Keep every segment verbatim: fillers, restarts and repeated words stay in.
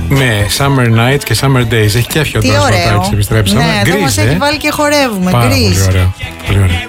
Ναι, Summer Nights και Summer Days. Έχει και έφυγε ο Τρασματάκης, επιστρέψαμε. Ναι, εδώ μας έχει βάλει και χορεύουμε. Πάρα Γκρίζ. πολύ ωραίο. Πολύ ωραίο.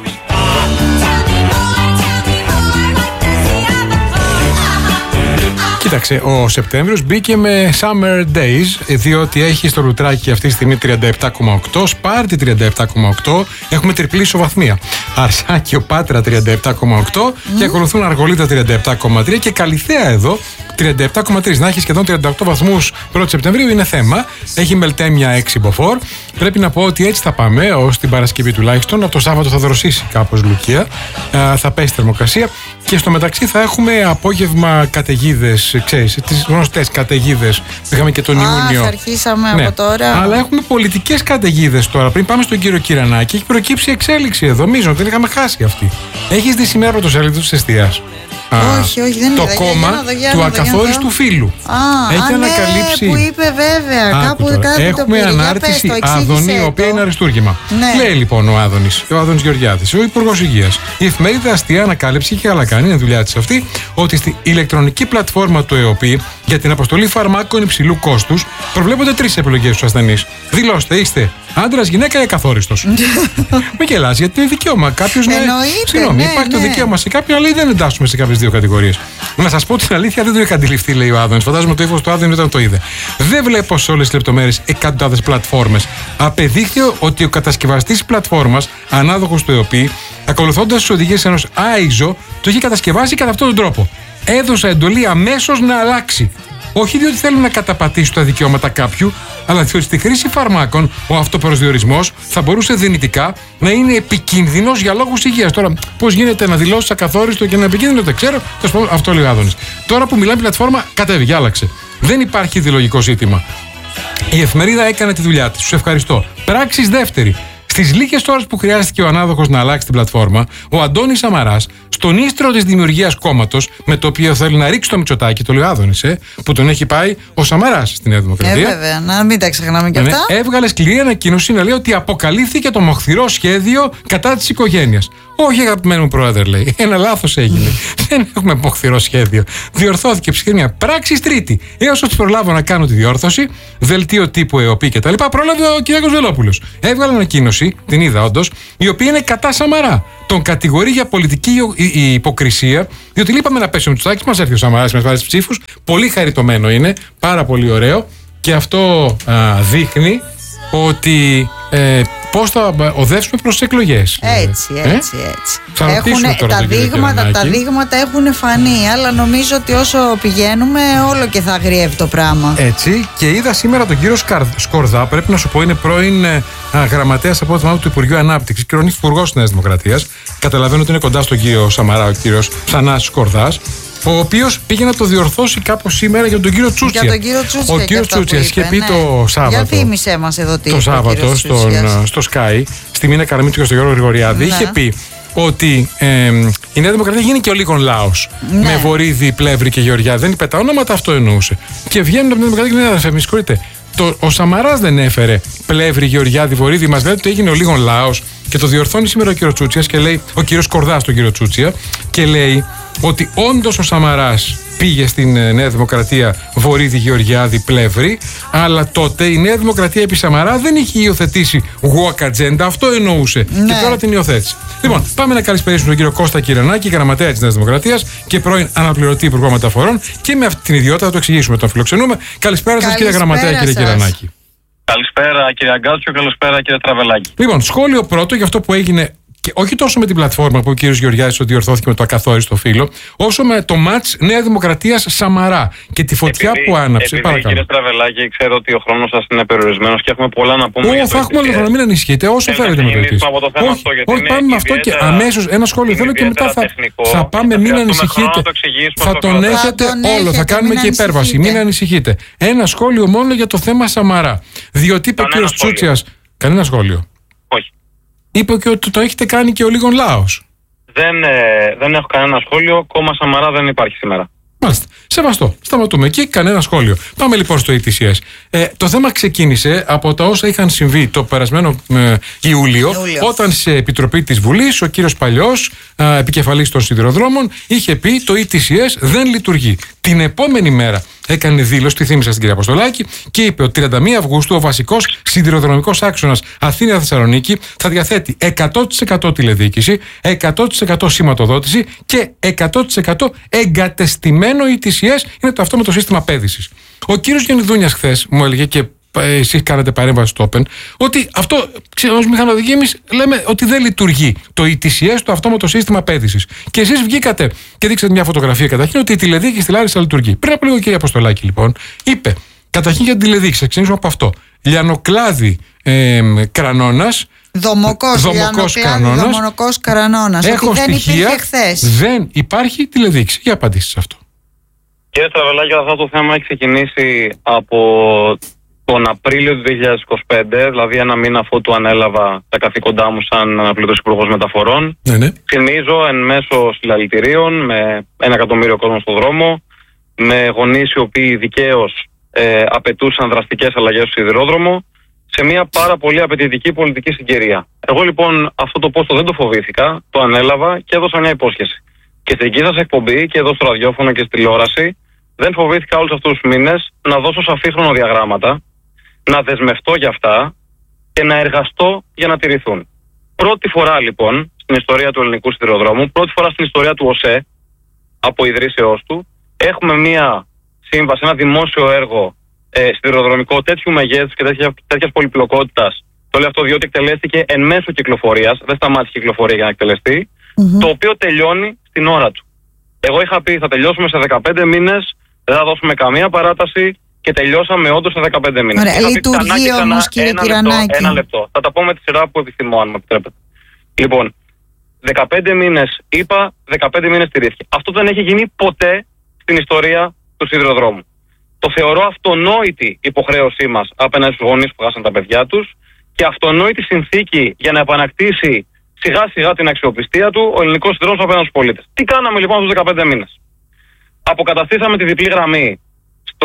Κοίταξε, ο Σεπτέμβριος μπήκε με Summer Days, διότι έχει στο λουτράκι αυτή τη στιγμή τριάντα επτά κόμμα οκτώ, Σπάρτη τριάντα επτά κόμμα οκτώ, έχουμε τριπλή ισοβαθμία. Αρσάκιο Πάτρα τριάντα επτά κόμμα οκτώ mm. και ακολουθούν Αργολίδα τριάντα επτά κόμμα τρία και Καλιθέα εδώ τριάντα επτά κόμμα τρία. Να έχει σχεδόν τριάντα οκτώ βαθμούς πρώτη Σεπτεμβρίου είναι θέμα. Έχει Μελτέμια έξι μποφόρ. Πρέπει να πω ότι έτσι θα πάμε ως την Παρασκευή τουλάχιστον. Από το Σάββατο θα δροσίσει κάπως Λουκία. Α, θα πέσει θερμοκρασία. Και στο μεταξύ θα έχουμε απόγευμα καταιγίδες, ξέρεις, τις γνωστές καταιγίδες που είχαμε και τον Α, Ιούνιο. Α, αρχίσαμε ναι. από τώρα. Αλλά έχουμε πολιτικές καταιγίδες τώρα. Πριν πάμε στον κύριο Κυρανάκη, έχει προκύψει εξέλιξη εδώ. Μίζον, την είχαμε χάσει αυτή. Έχεις δει σήμερα πρωτοσέλιδο της Εστίας? Όχι, όχι, δεν το είδα. κόμμα για, για, για, του για, ακαθόριστου φύλου. Α, έχει α, ανακαλύψει. Ναι, που είπε βέβαια. Κάπου κάτω έχουμε το ανάρτηση πες, το, Άδωνη, η οποία είναι αριστούργημα. Ναι. Λέει λοιπόν ο Άδωνης, ο Άδωνης Γεωργιάδης, ο Υπουργός Υγείας. Η εφημερίδα Αστεία ανακάλυψε και καλά κάνει, είναι δουλειά της αυτή, ότι στην ηλεκτρονική πλατφόρμα του ΕΟΠΗ για την αποστολή φαρμάκων υψηλού κόστους προβλέπονται τρεις επιλογές στους ασθενείς. Δηλώστε, είστε άντρας, γυναίκα ή ακαθόριστος. Μην γελάς, γιατί είναι δικαίωμα. Κάποιος να. Συγγνώμη, ναι, υπάρχει ναι. το δικαίωμα σε κάποιον, αλλά δεν εντάσσουμε σε κάποιες δύο κατηγορίες. Να σας πω την αλήθεια, δεν το είχα αντιληφθεί, λέει ο Άδωνης. Φαντάζομαι το ύφος του Άδωνη όταν το είδε. Δεν βλέπω σε όλες τις λεπτομέρειες εκατοντάδες πλατφόρμες. Απεδείχθη ότι ο κατασκευαστής της πλατφόρμας, ανάδοχος του ΕΟΠΗ, ακολουθώντας τις οδηγίες ενός άιζο, το είχε κατασκευάσει κατά αυτόν τον τρόπο. Έδωσα εντολή αμέσως να αλλάξει. Όχι διότι θέλουν να καταπατήσουν τα δικαιώματα κάποιου, αλλά διότι στη χρήση φαρμάκων ο αυτοπροσδιορισμός θα μπορούσε δυνητικά να είναι επικίνδυνος για λόγους υγείας. Τώρα, πώς γίνεται να δηλώσεις ακαθόριστο και να είναι επικίνδυνο, δεν ξέρω. Αυτό λέει ο Άδωνης. Τώρα που μιλάμε, η πλατφόρμα κατέβηκε, άλλαξε. Δεν υπάρχει ιδεολογικό ζήτημα. Η εφημερίδα έκανε τη δουλειά της. Τους ευχαριστώ. Πράξης δεύτερη. Στις λίγες ώρες που χρειάστηκε ο ανάδοχος να αλλάξει την πλατφόρμα, ο Αντώνης Σαμαράς, στον ίστρο της δημιουργίας κόμματος, με το οποίο θέλει να ρίξει το Μητσοτάκη, το λέει ο Άδωνης, ε, που τον έχει πάει ο Σαμαράς στη Νέα Δημοκρατία. Ε, βέβαια, να μην τα ξεχνάμε και ναι, αυτά. Έβγαλε σκληρή ανακοίνωση να λέει ότι αποκαλύφθηκε το μοχθηρό σχέδιο κατά της οικογένειας. Όχι, αγαπημένο μου πρόεδρε, λέει. Ένα λάθος έγινε. Δεν έχουμε μοχθηρό σχέδιο. Διορθώθηκε ψυχραιμία. Πράξη τρίτη. Έως ότι προλάβω να κάνω τη διόρθωση, δελτίο τύπου ΕΟΠΗ κτλ. Πρόλαβε ο κ. Βελόπουλος. Έβγαλε ανακοίνωση, την είδα όντως, η οποία είναι κατά Σαμαρά. Τον κατηγορεί για πολιτική υποκρισία, διότι λείπαμε να πέσει ο Μητσοτάκης, μας έρθει ο Σαμαράς με βάση ψήφους. Πολύ χαριτωμένο είναι, πάρα πολύ ωραίο. Και αυτό α, δείχνει ότι ε, πώς θα οδεύσουμε προς τις εκλογές. Έτσι, έτσι, ε? έτσι. Έχουνε, τώρα τα, δείγματα, τα δείγματα έχουν φανεί, αλλά νομίζω ότι όσο πηγαίνουμε όλο και θα αγριεύει το πράγμα. Έτσι, και είδα σήμερα τον κύριο Σκορδά, πρέπει να σου πω είναι πρώην α, γραμματέας από το του Υπουργείου Ανάπτυξης και ο Υπουργός της Νέας Δημοκρατίας. Καταλαβαίνω ότι είναι κοντά στον κύριο Σαμαρά ο κύριος Θανάσης Σκορδάς, ο οποίος πήγε να το διορθώσει κάπως σήμερα για τον κύριο Τσούτσια. Για τον κύριο Τσούτσια. Ο κύριος Τσούτσια είχε πει ναι. το Σάββατο. Για θύμισέ μας εδώ τι. Το Σάββατο στον, στο Sky, στη Μίνα Καραμίτσου και στον Γιώργο Γρηγοριάδη, ναι. είχε πει ότι ε, η Νέα Δημοκρατία γίνει και ο λίγων λαός. Ναι. Με Βορίδη, Πλεύρη και Γεωργιάδη. Δεν είπε τα ονόματα, αυτό εννοούσε. Και βγαίνουν από την Δημοκρατία και λένε: αδερφέ, με συγχωρείτε. Το, ο Σαμαράς δεν έφερε Πλεύρη, Γεωργιάδη, Βορίδη. Μας λέτε ότι έγινε ο λίγων λαός. Και το διορθώνει σήμερα ο κύριος Τσούτσιας και λέει, ο κύριος Κορδάς τον κύριο Τσούτσια, και λέει ότι όντως ο Σαμαράς πήγε στην Νέα Δημοκρατία Βορίδη, Γεωργιάδη, Πλεύρη, αλλά τότε η Νέα Δημοκρατία επί Σαμαρά δεν είχε υιοθετήσει walk agenda, αυτό εννοούσε. Ναι. Και τώρα την υιοθέτησε. Λοιπόν, πάμε να καλησπερίσουμε τον κύριο Κώστα Κυρανάκη, γραμματέα της Νέας Δημοκρατίας και πρώην αναπληρωτή Υπουργό Μεταφορών, και με αυτή την ιδιότητα θα το εξηγήσουμε, τον φιλοξενούμε. Καλησπέρα σας, κύριε Γραμματέα, κύριε Κυρανάκη. Καλησπέρα κύριε Αγκάτσιο, καλησπέρα κύριε Τραβελάκη. Λοιπόν, σχόλιο πρώτο για αυτό που έγινε, και όχι τόσο με την πλατφόρμα που ο κύριος Γεωργιάδης ότι διορθώθηκε με το ακαθόριστο φύλλο, όσο με το μάτς Νέα Δημοκρατίας Σαμαρά και τη φωτιά επειδή, που άναψε. Επειδή, παρακαλώ. Κύριε Τραβελάκη, ξέρω ότι ο χρόνος σας είναι περιορισμένος και έχουμε πολλά να πούμε. Όχι, θα έχουμε άλλο χρόνο, μην ανησυχείτε, όσο θέλετε με το Όχι, όχι, πάμε με αυτό και αμέσως ένα σχόλιο θέλω και μετά θα, θα πάμε, μην ανησυχείτε. Θα τον έχετε όλο, θα κάνουμε και υπέρβαση, μην ανησυχείτε. Ένα σχόλιο μόνο για το θέμα Σαμαρά. Διότι είπε ο κύριος Τσούτσιας. Κανένα σχόλιο. Όχι. Είπε και ότι το έχετε κάνει και ο λίγων λαός. Δεν, ε, δεν έχω κανένα σχόλιο. Κόμμα Σαμαρά δεν υπάρχει σήμερα. Μάλιστα. Σεβαστό. Σταματούμε εκεί. Κανένα σχόλιο. Πάμε λοιπόν στο ι τι σι ες. Ε, το θέμα ξεκίνησε από τα όσα είχαν συμβεί το περασμένο ε, Ιούλιο, Ιούλιο, όταν σε επιτροπή της Βουλής ο κύριος Παλιός, ε, επικεφαλής των σιδηροδρόμων, είχε πει το ι τι σι ες δεν λειτουργεί. Την επόμενη μέρα έκανε δήλωση, τη θύμισα στην κυρία Αποστολάκη, και είπε ότι τριάντα μία Αυγούστου ο βασικός σιδηροδρομικός άξονας Αθήνα-Θεσσαλονίκη θα διαθέτει εκατό τοις εκατό τηλεδιοίκηση, εκατό τοις εκατό σηματοδότηση και εκατό τοις εκατό εγκατεστημένο ι τι σι ες, είναι το αυτόματο σύστημα πέδησης. Ο κύριος Γενιδούνιας χθες μου έλεγε, και εσείς κάνατε παρέμβαση στο Open, ότι αυτό, ως μηχανοδηγοί, εμείς λέμε ότι δεν λειτουργεί το ι τι σι ες, το αυτόματο σύστημα πέδησης. Και εσείς βγήκατε και δείξατε μια φωτογραφία καταρχήν ότι η τηλεδιοίκηση στη Λάρισα λειτουργεί. Πριν από λίγο η κυρία Αποστολάκη λοιπόν είπε, καταρχήν για την τηλεδιοίκηση, ξεκινήσουμε από αυτό. Λιανοκλάδη ε, Κρανώνας. Δομοκός, Δομοκός Κρανώνας. Δομοκός Κρανώνας. Έχω ότι δεν στοιχεία, υπήρχε χθες. Δεν υπάρχει τηλεδιοίκηση. Για απαντήσεις σε αυτό. Κύριε Στραβελάκη, αυτό το θέμα έχει ξεκινήσει από τον Απρίλιο του δύο χιλιάδες είκοσι πέντε, δηλαδή ένα μήνα αφού του ανέλαβα τα καθήκοντά μου σαν αναπληρωτής υπουργός μεταφορών. Ναι, ναι. Θυμίζω εν μέσω συλλαλητηρίων, με ένα εκατομμύριο κόσμο στον δρόμο, με γονείς οι οποίοι δικαίως ε, απαιτούσαν δραστικές αλλαγές στο σιδηρόδρομο, σε μια πάρα πολύ απαιτητική πολιτική συγκυρία. Εγώ λοιπόν αυτό το πόστο δεν το φοβήθηκα, το ανέλαβα και έδωσα μια υπόσχεση. Και στην δική σας εκπομπή και εδώ στο ραδιόφωνο και στη τηλεόραση, δεν φοβήθηκα όλους αυτούς τους μήνες να δώσω σαφή χρονοδιαγράμματα, να δεσμευτώ για αυτά και να εργαστώ για να τηρηθούν. Πρώτη φορά λοιπόν στην ιστορία του ελληνικού σιδηροδρόμου, πρώτη φορά στην ιστορία του ΟΣΕ, από ιδρύσεώς του, έχουμε μια σύμβαση, ένα δημόσιο έργο ε, σιδηροδρομικό τέτοιου μεγέθους και τέτοιας πολυπλοκότητας. Το λέω αυτό διότι εκτελέστηκε εν μέσω κυκλοφορίας, δεν σταμάτησε η κυκλοφορία για να εκτελεστεί, mm-hmm. το οποίο τελειώνει στην ώρα του. Εγώ είχα πει θα τελειώσουμε σε δεκαπέντε μήνες, δεν θα δώσουμε καμία παράταση και τελειώσαμε όντως σε δεκαπέντε μήνες. Ωραία, λειτουργεί όμως, κύριε Κυρανάκη. Ένα λεπτό. Θα τα πω με τη σειρά που επιθυμώ, αν μου επιτρέπετε. Λοιπόν, δεκαπέντε μήνες είπα, δεκαπέντε μήνες στηρίχθηκε. Αυτό δεν έχει γίνει ποτέ στην ιστορία του σιδηροδρόμου. Το θεωρώ αυτονόητη υποχρέωσή μας απέναντι στους γονείς που χάσαν τα παιδιά τους και αυτονόητη συνθήκη για να επανακτήσει σιγά σιγά την αξιοπιστία του ο ελληνικός σιδηρόδρομος απέναντι στους πολίτες. Τι κάναμε λοιπόν στους δεκαπέντε μήνες? Αποκαταστήσαμε τη διπλή γραμμή στο,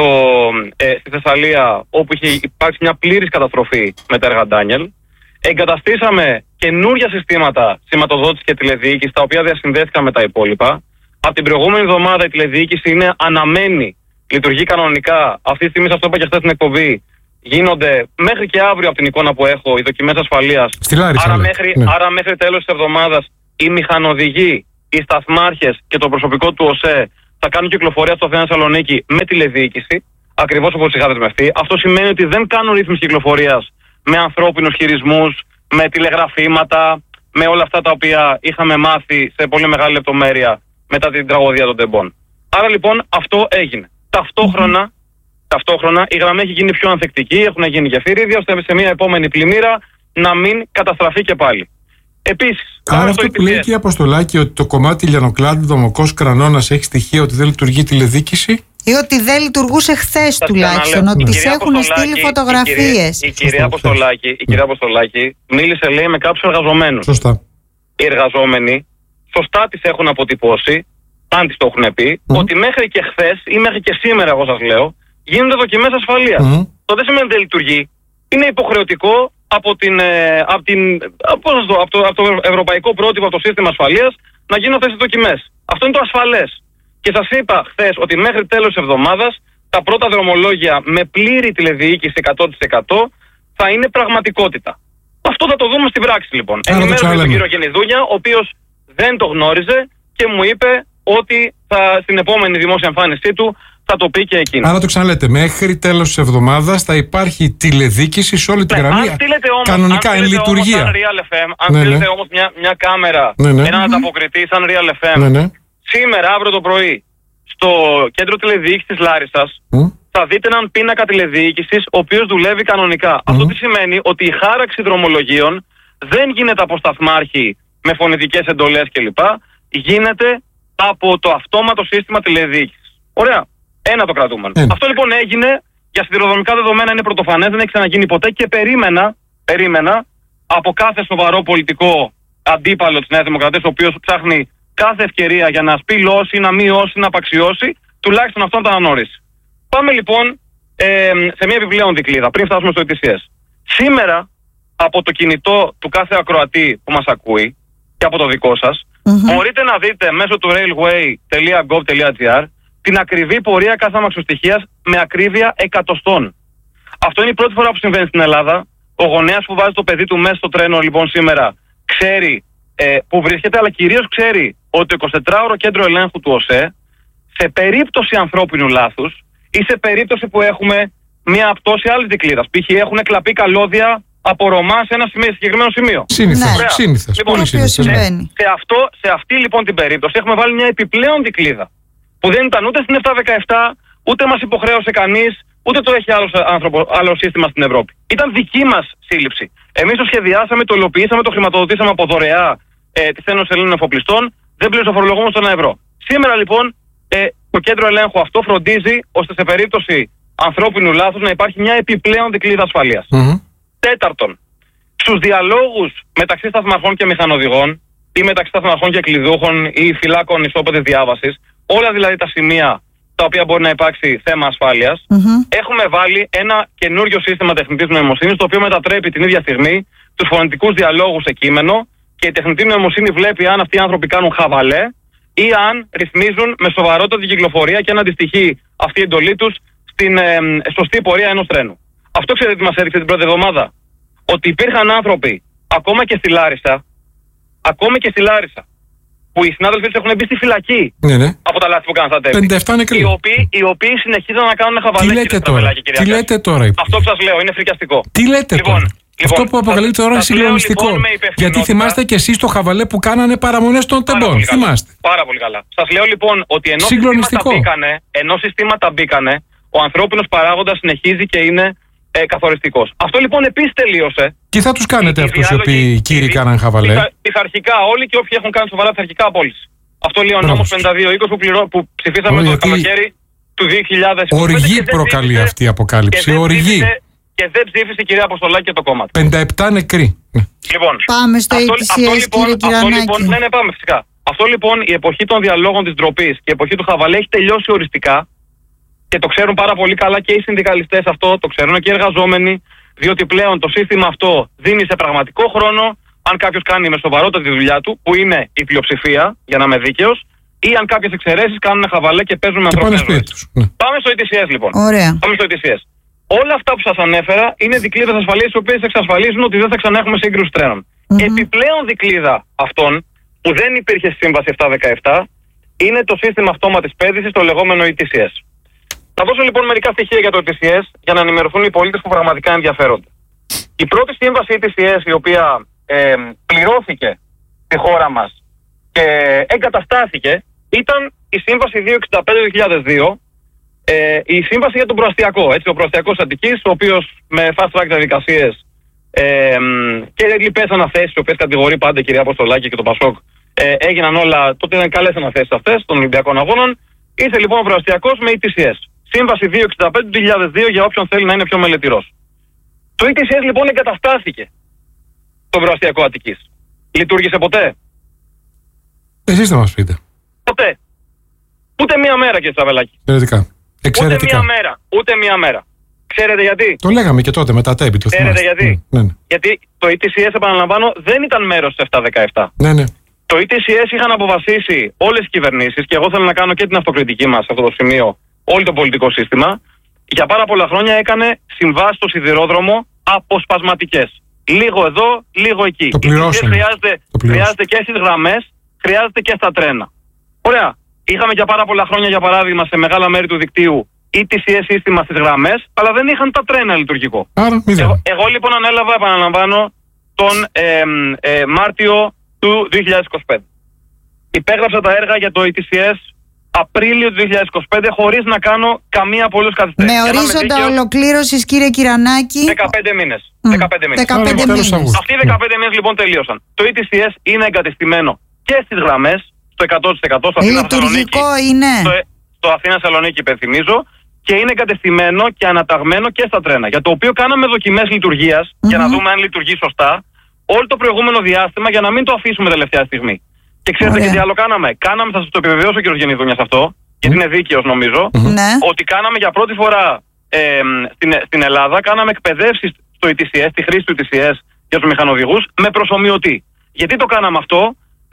ε, στη Θεσσαλία, όπου είχε υπάρξει μια πλήρης καταστροφή με τα έργα Ντάνιελ. Εγκαταστήσαμε καινούργια συστήματα σηματοδότησης και τηλεδιοίκησης, τα οποία διασυνδέθηκαν με τα υπόλοιπα. Από την προηγούμενη εβδομάδα η τηλεδιοίκηση είναι αναμένη, λειτουργεί κανονικά. Αυτή τη στιγμή, σας το είπα και χθες στην εκπομπή, γίνονται μέχρι και αύριο, από την εικόνα που έχω, οι δοκιμές ασφαλείας. Άρα, μέχρι, ναι. άρα μέχρι τέλος της εβδομάδας οι μηχανοδηγοί, οι σταθμάρχες και το προσωπικό του ΟΣΕ θα κάνουν κυκλοφορία στο Αθήνα Θεσσαλονίκη με τηλεδιοίκηση, ακριβώς όπως είχα δεσμευτεί. Αυτό σημαίνει ότι δεν κάνουν ρύθμιση κυκλοφορίας με ανθρώπινους χειρισμούς, με τηλεγραφήματα, με όλα αυτά τα οποία είχαμε μάθει σε πολύ μεγάλη λεπτομέρεια μετά την τραγωδία των Τεμπών. Άρα λοιπόν αυτό έγινε. Ταυτόχρονα, ταυτόχρονα η γραμμή έχει γίνει πιο ανθεκτική, έχουν γίνει γεφύριδια, ώστε σε μια επόμενη πλημμύρα να μην καταστραφεί και πάλι. Επίσης, άρα αυτό που λέει και η Αποστολάκη, ότι το κομμάτι Λιανοκλάδη Δομοκός Κρανώνας έχει στοιχεία ότι δεν λειτουργεί τηλεδιοίκηση. Ή ότι δεν λειτουργούσε χθες τουλάχιστον, ότι τις έχουν στείλει φωτογραφίες. Η κυρία Αποστολάκη, η κυρία Αποστολάκη μίλησε, λέει, με κάποιους εργαζομένους. Σωστά. Οι εργαζόμενοι σωστά τις έχουν αποτυπώσει, αν τις το έχουν πει, mm. ότι μέχρι και χθες ή μέχρι και σήμερα, εγώ σας λέω, γίνονται δοκιμές ασφαλείας. Mm. Το δεν σημαίνει ότι δεν λειτουργεί. Είναι υποχρεωτικό από, την, από, την, από, το, από, το, από το ευρωπαϊκό πρότυπο, από το σύστημα ασφαλείας, να γίνουν αυτές τις δοκιμές. Αυτό είναι το ασφαλές. Και σας είπα χθες ότι μέχρι τέλος της εβδομάδας τα πρώτα δρομολόγια με πλήρη τηλεδιοίκηση εκατό τοις εκατό θα είναι πραγματικότητα. Αυτό θα το δούμε στην πράξη λοιπόν. Ενημέρωσα τον κύριο Γενιδούνια, ο οποίος δεν το γνώριζε και μου είπε ότι θα, στην επόμενη δημόσια εμφάνισή του θα το πει και εκείνο. Άρα το ξαναλέτε, μέχρι τέλος της εβδομάδας θα υπάρχει τηλεδιοίκηση σε όλη τη ναι, γραμμή. Αν όμως, κανονικά, αν εν λειτουργία. Σαν Real εφ εμ, αν ναι, στείλετε ναι. όμως μια, μια κάμερα, ναι, ναι. έναν ανταποκριτή σαν Real εφ εμ, ναι, ναι. σήμερα, αύριο το πρωί, στο κέντρο τηλεδιοίκησης της Λάρισσας, mm. θα δείτε έναν πίνακα τηλεδιοίκησης, ο οποίος δουλεύει κανονικά. Mm. Αυτό τι σημαίνει? Ότι η χάραξη δρομολογίων δεν γίνεται από σταθμάρχη με φωνητικές εντολές κλπ. Γίνεται από το αυτόματο σύστημα τηλεδιοίκησης. Ωραία. Ένα το κρατούμενο. Mm. Αυτό λοιπόν έγινε, για σιδηροδρομικά δεδομένα είναι πρωτοφανές, δεν έχει ξαναγίνει ποτέ και περίμενα, περίμενα από κάθε σοβαρό πολιτικό αντίπαλο της Νέας Δημοκρατίας, ο οποίος ψάχνει κάθε ευκαιρία για να σπηλώσει, να μειώσει, να απαξιώσει, τουλάχιστον αυτό να το αναγνωρίσει. Πάμε λοιπόν ε, σε μια επιπλέον δικλείδα, πριν φτάσουμε στο ι τι σι ες. Σήμερα, από το κινητό του κάθε ακροατή που μας ακούει και από το δικό σας, mm-hmm. μπορείτε να δείτε μέσω του railway τελεία gov τελεία gr την ακριβή πορεία κάθε αμαξοστοιχείας με ακρίβεια εκατοστών. Αυτό είναι η πρώτη φορά που συμβαίνει στην Ελλάδα. Ο γονέας που βάζει το παιδί του μέσα στο τρένο λοιπόν σήμερα ξέρει ε, που βρίσκεται, αλλά κυρίως ξέρει ότι το εικοσιτετράωρο κέντρο ελέγχου του ΟΣΕ, σε περίπτωση ανθρώπινου λάθους ή σε περίπτωση που έχουμε μια πτώση άλλης δικλείδας, π.χ. έχουν κλαπεί καλώδια από Ρωμά σε ένα σημείο, συγκεκριμένο σημείο. Σύνηθες, ναι. Σύνηθες, λοιπόν, πολύ σύνηθες. Σε, σε, αυτό, σε αυτή λοιπόν την περίπτωση έχουμε βάλει μια επιπλέον δικλείδα που δεν ήταν ούτε στην επτά δεκαεπτά, ούτε μας υποχρέωσε κανείς, ούτε το έχει άλλος άνθρωπο, άλλο σύστημα στην Ευρώπη. Ήταν δική μας σύλληψη. Εμείς το σχεδιάσαμε, το υλοποιήσαμε, το χρηματοδοτήσαμε από δωρεά ε, της Ένωσης Ελλήνων Εφοπλιστών, δεν πλήρωσε φορολογούμενο στο ένα ευρώ. Σήμερα λοιπόν ε, το κέντρο ελέγχου αυτό φροντίζει ώστε σε περίπτωση ανθρώπινου λάθους να υπάρχει μια επιπλέον δικλείδα ασφαλείας. Mm-hmm. Τέταρτον, στους διαλόγους μεταξύ σταθμαρχών και μηχανοδηγών ή μεταξύ σταθμαρχών και κλειδούχων ή φυλάκων ισόπεδης διάβασης, όλα δηλαδή τα σημεία τα οποία μπορεί να υπάρξει θέμα ασφάλειας, mm-hmm. έχουμε βάλει ένα καινούριο σύστημα τεχνητής νοημοσύνης, το οποίο μετατρέπει την ίδια στιγμή τους φωνητικούς διαλόγους σε κείμενο και η τεχνητή νοημοσύνη βλέπει αν αυτοί οι άνθρωποι κάνουν χαβαλέ ή αν ρυθμίζουν με σοβαρότητα την κυκλοφορία και αν αντιστοιχεί αυτή η εντολή τους στην ε, σωστή πορεία ενός τρένου. Αυτό ξέρετε τι μας έδειξε την πρώτη εβδομάδα? Ότι υπήρχαν άνθρωποι, ακόμα και στη Λάρισα, ακόμα και στη Λάρισα, που οι συνάδελφοι τους έχουν μπει στη φυλακή ναι, ναι. από τα λάθη που κάνουν στα τέμπη. πενήντα επτά νεκροί. Οι οποίοι, οι οποίοι συνεχίζουν να κάνουν χαβαλέ. Τι λέτε τώρα? Τι λέτε τώρα? Αυτό που σας λέω είναι φρικιαστικό. Τι λέτε λοιπόν, τώρα? Λοιπόν, αυτό που αποκαλείται τώρα είναι συγκλονιστικό. Λοιπόν, γιατί θυμάστε κι εσείς το χαβαλέ που κάνανε παραμονές των τεμπών. Θυμάστε. Πάρα πολύ καλά. Σας λέω λοιπόν ότι ενώ συστήματα μπήκανε, ενώ συστήματα μπήκανε, ο ανθρώπινος παράγοντας συνεχίζει και είναι ε, καθοριστικός. Αυτό λοιπόν επίσης τελείωσε. Τι θα τους κάνετε αυτούς οι οποίοι κύριοι κάναν χαβαλέ? Πειθα, πειθαρχικά όλοι και όποιοι έχουν κάνει σοβαρά πειθαρχικά απόλυση. Αυτό λέει ο νόμος πενήντα δύο είκοσι που, πληρώ, που ψηφίσαμε το καλοκαίρι του δύο χιλιάδες είκοσι. Οργή προκαλεί ψήφισε, αυτή η αποκάλυψη. Οργή. Και δεν ψήφισε η κυρία Αποστολάκη και το κόμμα. πενήντα επτά νεκροί. Λοιπόν, πάμε στο αυτό, αυτό, λοιπόν, κύριε αυτό λοιπόν, ναι, ναι, πάμε φυσικά. Αυτό λοιπόν η εποχή των διαλόγων της ντροπής και η εποχή του χαβαλέ έχει τελειώσει οριστικά και το ξέρουν πάρα πολύ καλά και οι συνδικαλιστές αυτό, το ξέρουν και οι εργαζόμενοι, διότι πλέον το σύστημα αυτό δίνει σε πραγματικό χρόνο αν κάποιος κάνει με σοβαρότητα τη δουλειά του, που είναι η πλειοψηφία, για να είμαι δίκαιος, ή αν κάποιες εξαιρέσεις κάνουν χαβαλέ και παίζουν με ανθρώπινες ζωές. Ναι. Πάμε στο ι τι σι ες λοιπόν. Ωραία. Πάμε στο ι τι σι ες. Όλα αυτά που σας ανέφερα είναι δικλείδες ασφαλείας οι οποίες εξασφαλίζουν ότι δεν θα ξανά έχουμε σύγκρουση τρένων. Mm-hmm. Επιπλέον δικλείδα αυτών που δεν υπήρχε στη Σύμβαση επτά δεκαεπτά είναι το σύστημα αυτόματης πέδησης, το λεγόμενο ι τι σι ες. Θα δώσω λοιπόν μερικά στοιχεία για το ι τι σι ες για να ενημερωθούν οι πολίτες που πραγματικά ενδιαφέρονται. Η πρώτη σύμβαση ι τι σι ες η οποία ε, πληρώθηκε στη χώρα μας και εγκαταστάθηκε ήταν η Σύμβαση διακόσια εξήντα πέντε του δύο χιλιάδες δύο. Ε, η σύμβαση για τον προαστιακό, έτσι, ο προαστιακός Αττικής, ο οποίος με fast track διαδικασίες ε, και λοιπές αναθέσεις, οι οποίες κατηγορεί πάντα η κυρία Αποστολάκη και το Πασόκ, ε, έγιναν όλα, τότε ήταν καλές αναθέσεις αυτές των Ολυμπιακών Αγώνων. Ήρθε λοιπόν ο προαστιακός με ι τι σι ες. Σύμβαση διακόσια εξήντα πέντε του δύο χιλιάδες δύο για όποιον θέλει να είναι πιο μελετηρός. Το ι τι σι ες λοιπόν εγκαταστάθηκε στον προαστιακό Αττικής. Λειτουργήσε ποτέ? Εσείς θα μας πείτε. Ποτέ. Ούτε μία μέρα, κύριε Στραβελάκη. Εξαιρετικά. Ούτε μία μέρα. Ούτε μία μέρα. Ξέρετε γιατί? Το λέγαμε και τότε με τα τέμπη του. Ξέρετε γιατί? Ναι, ναι. Γιατί το ι τι σι ες, επαναλαμβάνω, δεν ήταν μέρος της επτά δεκαεπτά. Ναι, ναι. Το ι τι σι ες είχαν αποφασίσει όλες οι κυβερνήσεις, και εγώ θέλω να κάνω και την αυτοκριτική μας σε αυτό το σημείο, όλο το πολιτικό σύστημα, για πάρα πολλά χρόνια έκανε συμβάσεις στο σιδηρόδρομο αποσπασματικές. Λίγο εδώ, λίγο εκεί. Το πληρώσαμε. Χρειάζεται, χρειάζεται και στις γραμμές, χρειάζεται και στα τρένα. Ωραία. Είχαμε για πάρα πολλά χρόνια, για παράδειγμα, σε μεγάλα μέρη του δικτύου ι τι σι ες σύστημα στις γραμμές, αλλά δεν είχαν τα τρένα λειτουργικό. Άρα, εγώ, εγώ λοιπόν ανέλαβα, επαναλαμβάνω, τον ε, ε, Μάρτιο του δύο χιλιάδες είκοσι πέντε. Υπέγραψα τα έργα για το ι τι σι ες Απρίλιο του δύο χιλιάδες είκοσι πέντε χωρίς να κάνω καμία απολύτως καθυστέρηση. Με ορίζοντα ολοκλήρωσης, κύριε Κυρανάκη, δεκαπέντε μήνες. Mm. δεκαπέντε μήνες. δεκαπέντε μήνες. Αυτοί οι δεκαπέντε μήνες λοιπόν τελείωσαν. Το ι τι σι ες είναι εγκατεστημένο και στις γραμμές, στο εκατό τοις εκατό στο Αθήνα Θεσσαλονίκη. Είναι. Στο, στο Αθήνα Θεσσαλονίκη, υπενθυμίζω, και είναι εγκατεστημένο και αναταγμένο και στα τρένα. Για το οποίο κάναμε δοκιμές λειτουργίας, mm-hmm. για να δούμε αν λειτουργεί σωστά, όλο το προηγούμενο διάστημα, για να μην το αφήσουμε τελευταία στιγμή. Και ξέρετε και τι άλλο κάναμε? Κάναμε, θα σας το επιβεβαιώσω, κύριο Γεννηδούνια, αυτό, γιατί είναι δίκαιος νομίζω, mm-hmm. ότι κάναμε για πρώτη φορά ε, στην, στην Ελλάδα, κάναμε εκπαιδεύσεις στο ι τι σι ες, τη χρήση του ι τι σι ες για τους μηχανοδηγούς, με προσομοιωτή. Γιατί το κάναμε αυτό?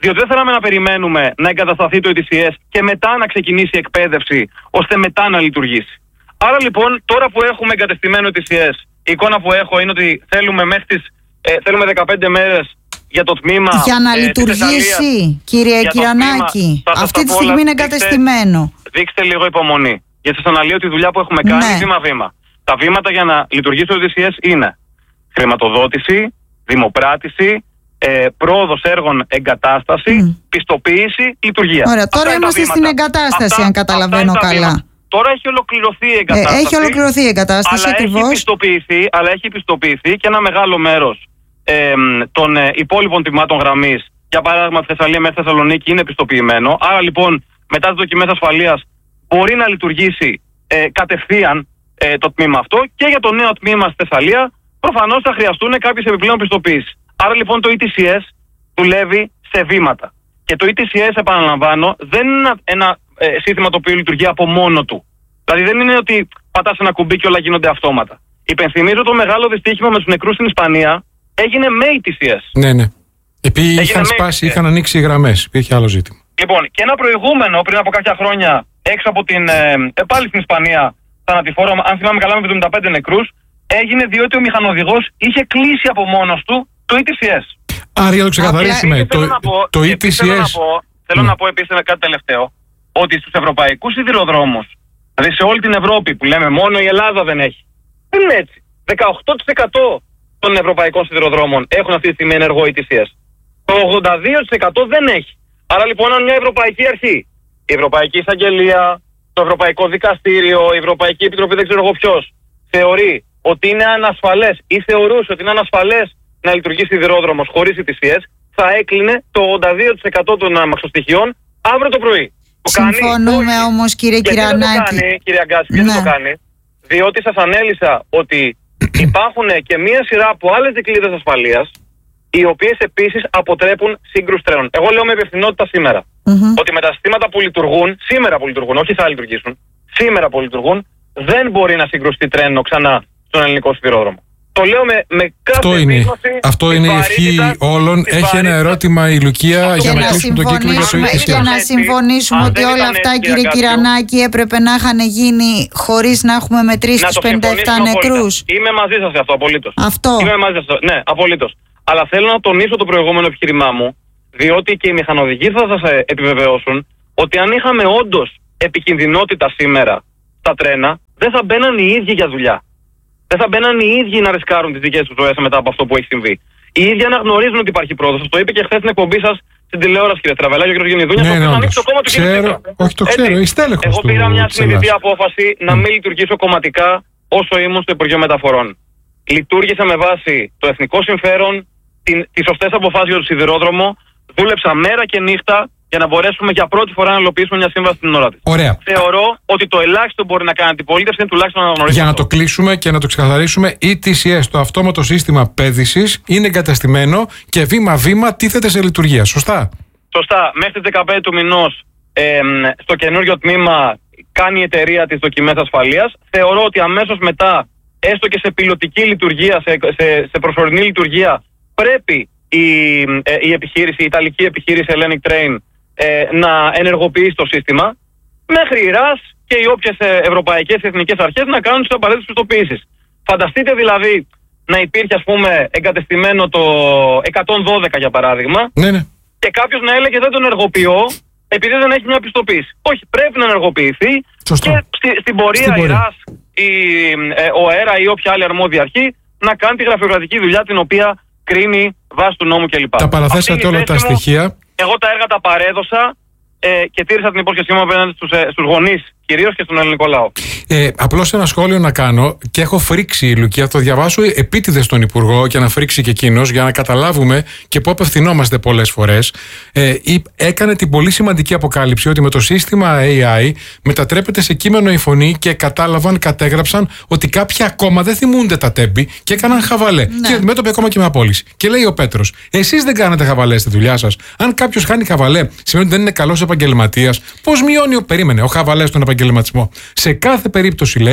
Διότι δεν θέλαμε να περιμένουμε να εγκατασταθεί το ι τι σι ες και μετά να ξεκινήσει η εκπαίδευση, ώστε μετά να λειτουργήσει. Άρα λοιπόν, τώρα που έχουμε εγκατεστημένο ι τι σι ες, η εικόνα που έχω είναι ότι θέλουμε μέχρι τις, ε, θέλουμε δεκαπέντε μέρες για το τμήμα. Για να ε, λειτουργήσει, κύριε Κυρανάκη. Αυτή τη στιγμή είναι εγκατεστημένο. Δείξτε, δείξτε λίγο υπομονή. Γιατί σας αναλύω τη δουλειά που έχουμε κάνει ναι. βήμα-βήμα. Τα βήματα για να λειτουργήσει το ι τι σι ες είναι χρηματοδότηση, δημοπράτηση, ε, πρόοδος έργων, εγκατάσταση, mm. πιστοποίηση, λειτουργία. Ωραία, τώρα αυτά είμαστε στην εγκατάσταση, αυτά, αν καταλαβαίνω καλά. Βήματα. Τώρα έχει ολοκληρωθεί η εγκατάσταση. Ε, έχει ολοκληρωθεί η εγκατάσταση, αλλά ακριβώς. Έχει πιστοποιηθεί, αλλά έχει πιστοποιηθεί και ένα μεγάλο μέρος ε, των ε, υπόλοιπων τμήματων γραμμής. Για παράδειγμα, τη Θεσσαλία μέχρι Θεσσαλονίκη είναι πιστοποιημένο. Άρα λοιπόν, μετά τις δοκιμές ασφαλείας, μπορεί να λειτουργήσει ε, κατευθείαν ε, το τμήμα αυτό. Και για το νέο τμήμα στη Θεσσαλία, προφανώς θα χρειαστούν κάποιες επιπλέον πιστοποίησεις. Άρα λοιπόν το ι τι σι ες δουλεύει σε βήματα. Και το ι τι σι ες, επαναλαμβάνω, δεν είναι ένα, ένα ε, σύστημα το οποίο λειτουργεί από μόνο του. Δηλαδή δεν είναι ότι πατάς ένα κουμπί και όλα γίνονται αυτόματα. Υπενθυμίζω το μεγάλο δυστύχημα με τους νεκρούς στην Ισπανία έγινε με ι τι σι ες. Ναι, ναι. Επειδή είχαν σπάσει, είχαν ανοίξει οι γραμμές. Υπήρχε άλλο ζήτημα. Λοιπόν, και ένα προηγούμενο πριν από κάποια χρόνια έξω από την. Ε, πάλι στην Ισπανία, θανατηφόρο, αν θυμάμαι καλά, με εβδομήντα πέντε νεκρούς, έγινε διότι ο μηχανοδηγός είχε κλείσει από μόνος του το ι τι σι ες. Άρα, για να το ξεκαθαρίσουμε, το, πω, το ι τι σι ες. Θέλω να πω, θέλω mm. να πω επίσης κάτι τελευταίο, ότι στους ευρωπαϊκούς σιδηροδρόμους, δηλαδή σε όλη την Ευρώπη που λέμε μόνο η Ελλάδα δεν έχει, δεν είναι έτσι. δεκαοκτώ τοις εκατό των ευρωπαϊκών σιδηροδρόμων έχουν αυτή τη στιγμή ενεργό ι τι σι ες. Το ογδόντα δύο τοις εκατό δεν έχει. Άρα λοιπόν, αν μια ευρωπαϊκή αρχή, η Ευρωπαϊκή Εισαγγελία, το Ευρωπαϊκό Δικαστήριο, η Ευρωπαϊκή Επιτροπή, δεν ξέρω εγώ ποιος, θεωρεί ότι είναι ανασφαλές ή θεωρούσε ότι είναι ανασφαλές να λειτουργήσει σιδηρόδρομος χωρίς ι τι σι ες, θα έκλεινε το ογδόντα δύο τοις εκατό των αμαξοστοιχείων αύριο το πρωί. Συμφωνούμε όμως, κύριε Κυρανάκη. Γιατί το κάνει, κύριε Αγκάση, γιατί ναι. το κάνει. Διότι σας ανέλησα ότι υπάρχουν και μία σειρά από άλλες δικλείδες ασφαλείας, οι οποίες επίσης αποτρέπουν σύγκρουση τρένων. Εγώ λέω με υπευθυνότητα σήμερα. Mm-hmm. Ότι με τα συστήματα που λειτουργούν, σήμερα που λειτουργούν, όχι θα λειτουργήσουν, σήμερα που λειτουργούν, δεν μπορεί να συγκρουστεί τρένο ξανά στον ελληνικό σιδηρόδρομο. Το λέω με, με κάθε αυτό είναι, αυτό είναι η ευχή όλων. Έχει ένα ερώτημα η Λουκία για να κλείσουμε τον κύκλο για το ι τι σι ες. Και να συμφωνήσουμε ότι όλα αυτά, κύριε Κυρανάκη, έπρεπε να είχαν γίνει χωρίς να έχουμε μετρήσει τους πενήντα επτά νεκρούς. Είμαι μαζί σας σε αυτό, απολύτως. Αυτό. Είμαι μαζί σας, ναι, απολύτως. Αλλά θέλω να τονίσω το προηγούμενο επιχείρημά μου, διότι και οι μηχανοδηγοί θα σας επιβεβαιώσουν ότι αν είχαμε όντως επικινδυνότητα σήμερα στα τρένα, δεν θα μπαίναν οι ίδιοι για δουλειά. Δεν θα μπαίναν οι ίδιοι να ρισκάρουν τις δικές τους ζωές μετά από αυτό που έχει συμβεί. Οι ίδιοι αναγνωρίζουν ότι υπάρχει πρόοδος. Σας το είπε και χθες στην εκπομπή σας στην τηλεόραση, κύριε Τραβελάκη, ο κ. Γενιδούνια. Ναι, ναι, να ανοίξει το κόμμα του κ. Τσίπρα. Όχι, το ξέρω, είσαι τέλεχος. Εγώ πήρα μια συνειδητή απόφαση να μην λειτουργήσω κομματικά όσο ήμουν στο Υπουργείο Μεταφορών. Λειτουργήσα με βάση το εθνικό συμφέρον, τις σωστές αποφάσεις για το σιδηρόδρομο, δούλεψα μέρα και νύχτα για να μπορέσουμε για πρώτη φορά να υλοποιήσουμε μια σύμβαση στην ώρα της. Ωραία. Θεωρώ ότι το ελάχιστο μπορεί να κάνει αντιπολίτευση είναι τουλάχιστον να αναγνωρίσει. Για να το κλείσουμε και να το ξεκαθαρίσουμε, ι τι σι ες, το αυτόματο σύστημα πέδησης, είναι εγκαταστημένο και βήμα-βήμα τίθεται σε λειτουργία. Σωστά. Σωστά. Μέχρι τις δεκαπέντε του μηνός ε, στο καινούριο τμήμα κάνει η εταιρεία τις δοκιμές ασφαλείας. Θεωρώ ότι αμέσως μετά, έστω και σε πιλωτική λειτουργία, σε, σε, σε προσωρινή λειτουργία, πρέπει η, ε, η επιχείρηση, η ιταλική επιχείρηση Hellenic Train ε, να ενεργοποιήσει το σύστημα, μέχρι η ΡΑΣ και οι όποιες ευρωπαϊκές και εθνικές αρχές να κάνουν τις απαραίτητες πιστοποιήσεις. Φανταστείτε δηλαδή να υπήρχε, ας πούμε, εγκατεστημένο το εκατόν δώδεκα για παράδειγμα, ναι, ναι. και κάποιος να έλεγε δεν τον ενεργοποιώ επειδή δεν έχει μια πιστοποίηση. Όχι, πρέπει να ενεργοποιηθεί. Σωστό. Και στη, στην πορεία στην η ΡΑΣ, η, ε, ο ΑΕΡΑ ή όποια άλλη αρμόδια αρχή να κάνει τη γραφειοκρατική δουλειά την οποία κρίνει βάσει του νόμου κλπ. Τα παραθέσατε όλα τα στοιχεία. Εγώ τα έργα τα παρέδωσα ε, και τήρησα την υπόσχεσή μου απέναντι στους, ε, στους γονείς κυρίως και στον ελληνικό λαό. Ε, απλώς ένα σχόλιο να κάνω και έχω φρίξει, Λουκία, το διαβάσω επίτηδες στον Υπουργό και να φρίξει και εκείνος για να καταλάβουμε και πού απευθυνόμαστε πολλές φορές. Ε, έκανε την πολύ σημαντική αποκάλυψη ότι με το σύστημα έι άι μετατρέπεται σε κείμενο η φωνή και κατάλαβαν, κατέγραψαν ότι κάποιοι ακόμα δεν θυμούνται τα τέμπη και έκαναν χαβαλέ. Ναι. Και μέτωπε ακόμα και με απόλυση. Και λέει ο Πέτρος, εσείς δεν κάνατε χαβαλέ στη δουλειά σας. Αν κάποιος χάνει χαβαλέ, σημαίνει ότι δεν είναι καλός επαγγελματίας. Πώς μειώνει, περίμενε, ο χαβαλέ στον επαγγελματισμό. Σε κάθε περίπτωση, λέει,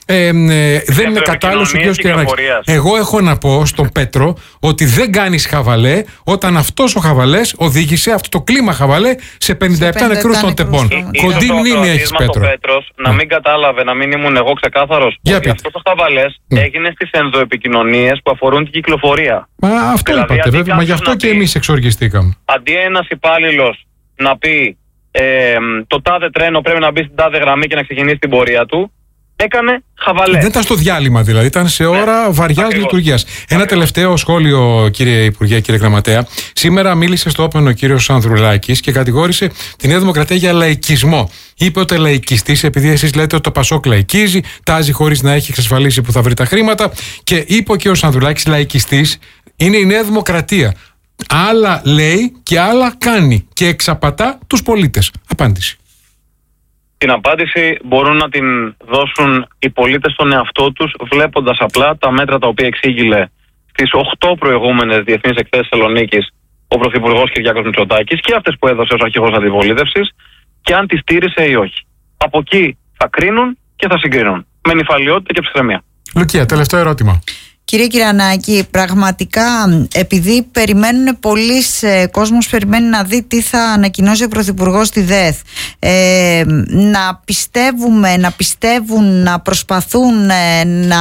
Ε, ε, δεν είναι κατάλληλος ο κύριος Κυρανάκης. Εγώ έχω να πω στον Πέτρο ότι δεν κάνεις χαβαλέ όταν αυτός ο χαβαλές οδήγησε αυτό το κλίμα χαβαλέ σε πενήντα επτά νεκρούς των τεπών. Κοντή μνήμη έχεις, Πέτρο. Ο Πέτρος να μην κατάλαβε, να μην ήμουν εγώ ξεκάθαρος, ότι αυτός ο χαβαλές έγινε στις ενδοεπικοινωνίες που αφορούν την κυκλοφορία. Μα αυτό δηλαδή, είπατε βέβαια, μα γι' αυτό και εμείς εξοργιστήκαμε. Αντί ένας υπάλληλος να πει ε, το τάδε τρένο πρέπει να μπει στην τάδε γραμμή και να ξεκινήσει την πορεία του, έκανε χαβαλέ. Δεν ήταν στο διάλειμμα δηλαδή, ήταν σε ώρα ναι, βαριάς λειτουργίας. Ένα ακριβώς. Τελευταίο σχόλιο, κύριε Υπουργέ, κύριε Γραμματέα. Σήμερα μίλησε στο Open ο κύριος Ανδρουλάκης και κατηγόρησε την Νέα Δημοκρατία για λαϊκισμό. Είπε ότι λαϊκιστής, επειδή εσείς λέτε ότι το Πασόκ λαϊκίζει, τάζει χωρίς να έχει εξασφαλίσει που θα βρει τα χρήματα. Και είπε ο κύριος Ανδρουλάκης, λαϊκιστής είναι η Νέα Δημοκρατία. Άλλα λέει και άλλα κάνει και εξαπατά τους πολίτες. Απάντηση. Την απάντηση μπορούν να την δώσουν οι πολίτες στον εαυτό τους, βλέποντας απλά τα μέτρα τα οποία εξήγηλε στις οκτώ προηγούμενες διεθνείς εκθέσεις Θεσσαλονίκης ο Πρωθυπουργός Κυριάκος Μητσοτάκης και αυτές που έδωσε ως αρχηγός αντιπολίτευσης, και αν τις στήρισε ή όχι. Από εκεί θα κρίνουν και θα συγκρίνουν. Με νηφαλιότητα και ψυχραιμία. Λουκία, τελευταίο ερώτημα. Κύριε Κυρανάκη, πραγματικά επειδή περιμένουν πολλοί ε, κόσμος περιμένει να δει τι θα ανακοινώσει ο Πρωθυπουργός στη ΔΕΘ, ε, να πιστεύουμε, να πιστεύουν, να προσπαθούν ε, να,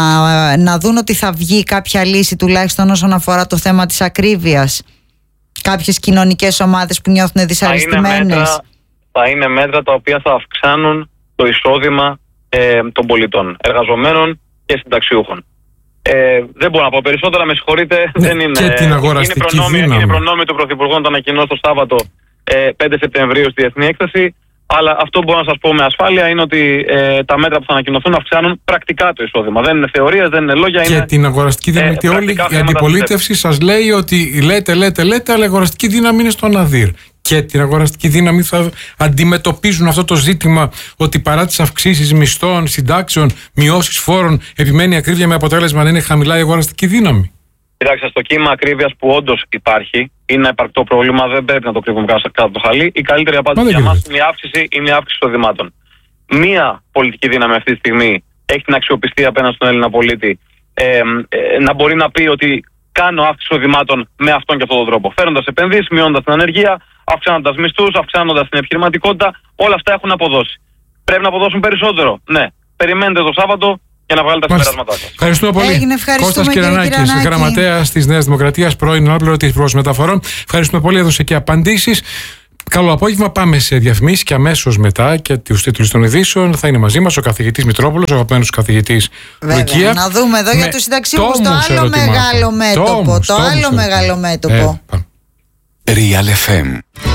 να δουν ότι θα βγει κάποια λύση τουλάχιστον όσον αφορά το θέμα της ακρίβειας, κάποιες κοινωνικές ομάδες που νιώθουν δυσαρεστημένες. Θα είναι μέτρα, θα είναι μέτρα τα οποία θα αυξάνουν το εισόδημα ε, των πολιτών, εργαζομένων και συνταξιούχων. Ε, δεν μπορώ να πω περισσότερα, με συγχωρείτε. Ναι, δεν είναι, και την αγοραστική είναι προνόμιο, δύναμη. Είναι προνόμιο του Πρωθυπουργού να το ανακοινώσει το Σάββατο ε, πέντε Σεπτεμβρίου στη Διεθνή Έκθεση. Αλλά αυτό που μπορώ να σας πω με ασφάλεια είναι ότι ε, τα μέτρα που θα ανακοινωθούν αυξάνουν πρακτικά το εισόδημα. Δεν είναι θεωρίες, δεν είναι λόγια. Και είναι, την αγοραστική δύναμη. Ε, όλη η αντιπολίτευση σας λέει ότι λέτε, λέτε, λέτε, αλλά η αγοραστική δύναμη είναι στο ναδύρ. Και την αγοραστική δύναμη θα αντιμετωπίζουν αυτό το ζήτημα ότι παρά τις αυξήσεις μισθών, συντάξεων, μειώσεις φόρων, επιμένει η ακρίβεια με αποτέλεσμα να είναι χαμηλά η αγοραστική δύναμη. Κοιτάξτε, στο κύμα ακρίβειας που όντως υπάρχει, είναι ένα υπαρκτό πρόβλημα, δεν πρέπει να το κρύβουμε κάτω το χαλί. Η καλύτερη απάντηση για μας είναι η αύξηση, είναι η αύξηση εισοδημάτων. Μία πολιτική δύναμη αυτή τη στιγμή έχει την αξιοπιστία απέναντι στον Έλληνα πολίτη ε, ε, να μπορεί να πει ότι κάνω αύξηση εισοδημάτων με αυτόν και αυτόν τον τρόπο. Φέρνοντας επενδύσεις, μειώνοντας την ανεργία, αυξάνοντας μισθούς, αυξάνοντας την επιχειρηματικότητα, όλα αυτά έχουν αποδώσει. Πρέπει να αποδώσουν περισσότερο. Ναι. Περιμένετε το Σάββατο για να βγάλετε τα συμπεράσματά σας. Ευχαριστούμε πολύ. Έγινε, Κώστας Κυρανάκης, γραμματέας της Νέας Δημοκρατίας, πρώην ανάπληρωτης Υπουργός Μεταφορών. Ευχαριστούμε πολύ, έδωσε και απαντήσεις. Καλό απόγευμα. Πάμε σε διαφημίσεις και αμέσως μετά και τους τίτλους των ειδήσεων θα είναι μαζί μας ο καθηγητής Μητρόπουλος, ο αγαπημένος καθηγητής Λουκία. Να δούμε εδώ για τους συνταξιούχους το άλλο μεγάλο μέτωπο. Το άλλο μεγάλο μέτωπο. Real εφ εμ